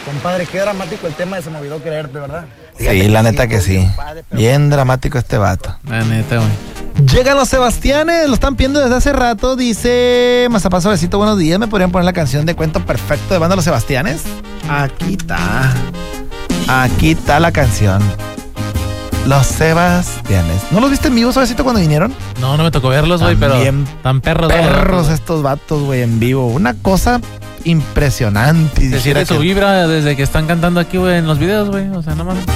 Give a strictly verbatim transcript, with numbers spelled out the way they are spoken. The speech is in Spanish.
Compadre, qué dramático el tema de Se me olvidó quererte, ¿verdad? Sí, la neta que sí. Bien dramático este vato. La neta, güey. Llegan los Sebastianes, lo están pidiendo desde hace rato. Dice Mazapán Suavecito, buenos días. ¿Me podrían poner la canción de Cuento Perfecto de Banda Los Sebastianes? Aquí está. Aquí está la canción. Los Sebastianes. ¿No los viste en vivo, Suavecito, cuando vinieron? No, no me tocó verlos, güey, pero tan perros. Perros estos vatos, güey, en vivo. Una cosa impresionante. Se siente su vibra desde que están cantando aquí, güey, en los videos, güey. O sea, no mames.